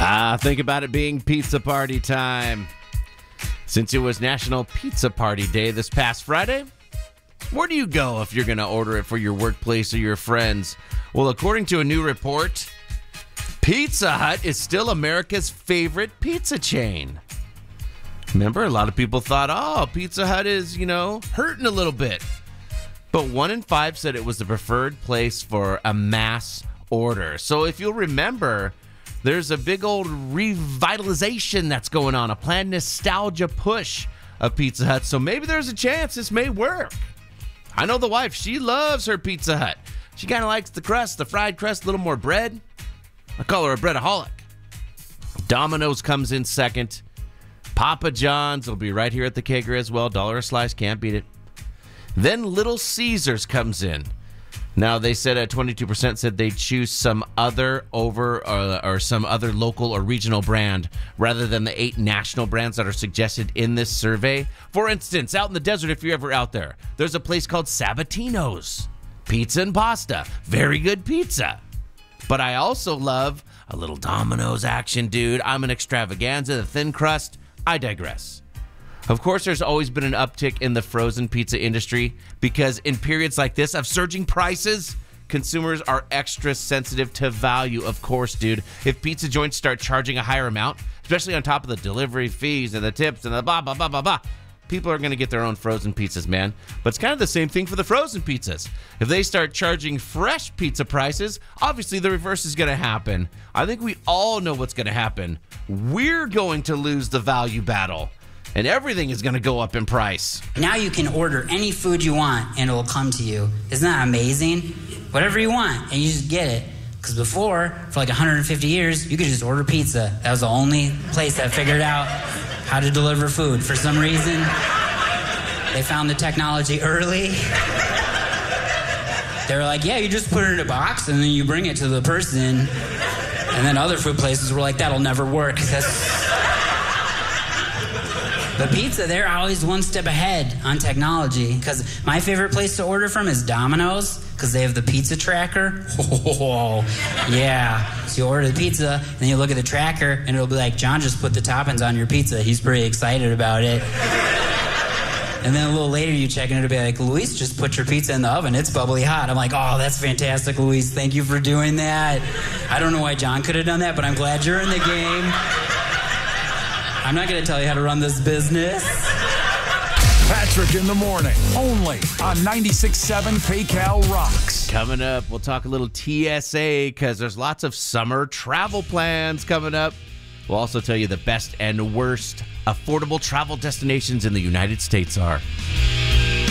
Think about it being pizza party time. Since it was National Pizza Party Day this past Friday, where do you go if you're going to order it for your workplace or your friends? Well, according to a new report, Pizza Hut is still America's favorite pizza chain. Remember, a lot of people thought, Pizza Hut is, hurting a little bit. But 1 in 5 said it was the preferred place for a mass order. So if you'll remember, there's a big old revitalization that's going on, a planned nostalgia push of Pizza Hut. So maybe there's a chance this may work. I know the wife, she loves her Pizza Hut. She kind of likes the crust, the fried crust, a little more bread. I call her a breadaholic. Domino's comes in second. Papa John's will be right here at the Kegger as well. $1 a slice, can't beat it. Then Little Caesars comes in. Now, they said 22% said they'd choose some other or some other local or regional brand rather than the 8 national brands that are suggested in this survey. For instance, out in the desert, if you're ever out there, there's a place called Sabatino's. Pizza and pasta. Very good pizza. But I also love a little Domino's action, dude. I'm an extravaganza, the thin crust. I digress. Of course, there's always been an uptick in the frozen pizza industry because in periods like this of surging prices, consumers are extra sensitive to value, of course, dude. If pizza joints start charging a higher amount, especially on top of the delivery fees and the tips and the blah, blah, blah, blah, blah, people are going to get their own frozen pizzas, man. But it's kind of the same thing for the frozen pizzas. If they start charging fresh pizza prices, obviously the reverse is going to happen. I think we all know what's going to happen. We're going to lose the value battle. And everything is going to go up in price. Now you can order any food you want and it will come to you. Isn't that amazing? Whatever you want and you just get it. Because before, for like 150 years, you could just order pizza. That was the only place that figured out how to deliver food. For some reason, they found the technology early. They were like, yeah, you just put it in a box and then you bring it to the person. And then other food places were like, that'll never work. The pizza, they're always one step ahead on technology. Because my favorite place to order from is Domino's, because they have the pizza tracker. Oh, yeah. So you order the pizza, and then you look at the tracker, and it'll be like, John just put the toppings on your pizza. He's pretty excited about it. And then a little later you check, and it'll be like, Luis just put your pizza in the oven. It's bubbly hot. I'm like, oh, that's fantastic, Luis. Thank you for doing that. I don't know why John could have done that, but I'm glad you're in the game. I'm not going to tell you how to run this business. Patrick in the morning, only on 96.7 PayCal Rocks. Coming up, we'll talk a little TSA because there's lots of summer travel plans coming up. We'll also tell you the best and worst affordable travel destinations in the United States are.